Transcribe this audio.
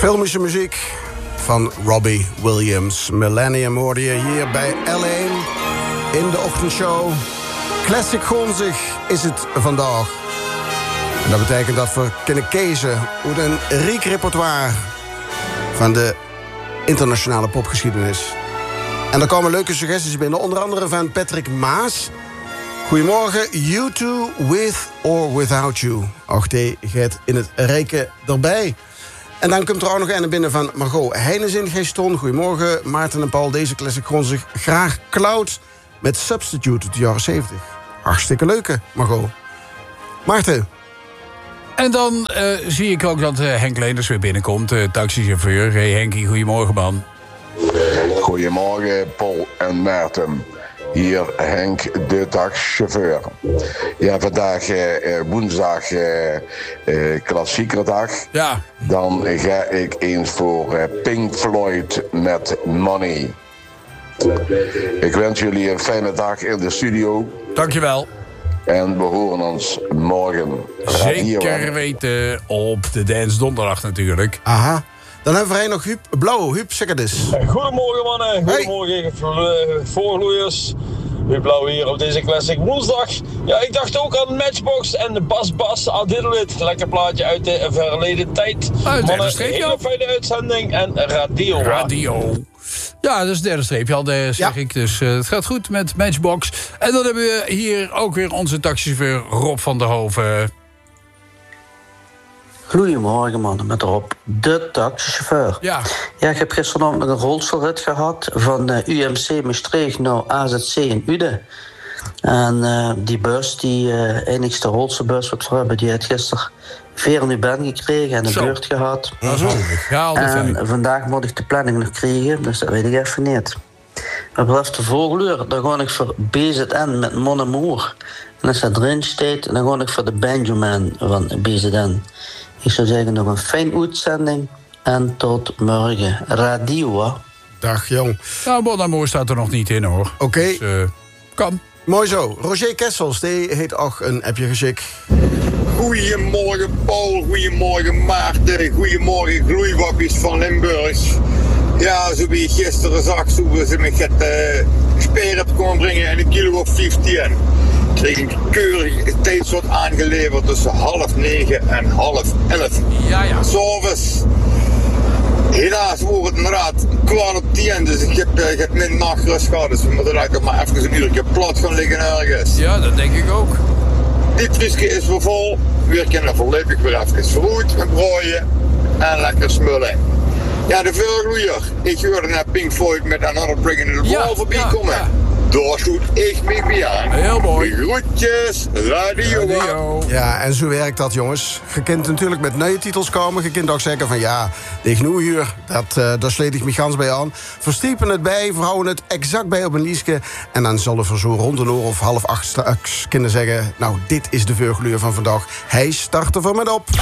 Filmische muziek van Robbie Williams. Millennium hoorde je hier bij L1 in de ochtendshow. Classic Gonzig is het vandaag. En dat betekent dat we kunnen kiezen uit een riek repertoire van de internationale popgeschiedenis. En er komen leuke suggesties binnen, onder andere van Patrick Maas. Goedemorgen, U2 with or without you. Och, die gaat in het rijken erbij. En dan komt er ook nog een binnen van Margot Heines in Geeston. Goedemorgen, Maarten en Paul. Deze classic grond zich graag Cloud met Substitute uit de jaren 70. Hartstikke leuke, Margot. Maarten. En dan zie ik ook dat Henk Leenders weer binnenkomt, taxichauffeur. Hey Henkie, goedemorgen man. Goedemorgen Paul en Maarten. Hier Henk, de taxichauffeur. Ja, vandaag woensdag klassieke dag. Ja. Dan ga ik eens voor Pink Floyd met Money. Ik wens jullie een fijne dag in de studio. Dankjewel. En we horen ons morgen. Zeker weten op de Dance Donderdag natuurlijk. Aha. Dan hebben we nog Huub Blauw. Huub, zeg het eens. Goedemorgen mannen. Goedemorgen voorgloeiers. Huub Blauw hier op deze classic woensdag. Ja, ik dacht ook aan Matchbox en de Bas I Diddle It. Lekker plaatje uit de verleden tijd. Mannen, een hele fijne uitzending en radio. Ja, dat is het derde streepje al, zeg ik. Dus het gaat goed met Matchbox. En dan hebben we hier ook weer onze taxichauffeur Rob van der Hoven. Goedemorgen mannen, met Rob, de taxichauffeur. Ja, ik heb gisteravond nog een rolstoelrit gehad van UMC Maastricht naar AZC in Uden. En die bus, die enigste rolstoelbus wat we hebben, die heeft gisteren 4 uur ben gekregen en een beurt gehad. Dat is handig. Ja, en vandaag moet ik de planning nog krijgen, dus dat weet ik even niet. Wat betreft de volgende, dan ga ik voor BZN met Mon Amour. En als dat erin staat, dan ga ik voor de Benjamin van BZN. Ik zou zeggen, nog een fijne uitzending. En tot morgen. Radio, hè. Dag, jong. Nou, Mon Amour staat er nog niet in, hoor. Oké. Dus, kan. Mooi zo. Roger Kessels, die heeft ook een appje geschikt. Goedemorgen, Paul. Goedemorgen, Maarten. Goedemorgen, gloeiwakkies van Limburg. Ja, zo wie ik gisteren zag, zo ze me het speren komen brengen en een kilo of 15. Kreeg een keurig tijdslot aangeleverd tussen 8:30 en 10:30. Ja. S'avonds. Helaas wordt het inderdaad 9:15, dus ik heb min nachtrust gehad. Dus we moeten eigenlijk maar even een uurtje plat gaan liggen ergens. Ja, dat denk ik ook. Dit visje is weer vol. Weer kunnen voorlopig weer even verroerd met brooien en lekker smullen. Ja, de vuurgloeier. Ik hoorde naar Pink Floyd met Another Brick in the Wall voorbij komen. Ja. Daar stoot ik mee bij aan. Heel mooi. Groetjes, radio. Ja, en zo werkt dat, jongens. Je kunt natuurlijk met nieuwe titels komen. Je kunt ook zeggen van ja, de genoehuur, daar sleet ik me gans bij aan. Verstiepen het bij, verhouden het exact bij op een liesje. En dan zullen we zo rond 7:30 of 7:30 straks kunnen zeggen, nou, dit is de vuurgluur van vandaag. Hij start er voor met op.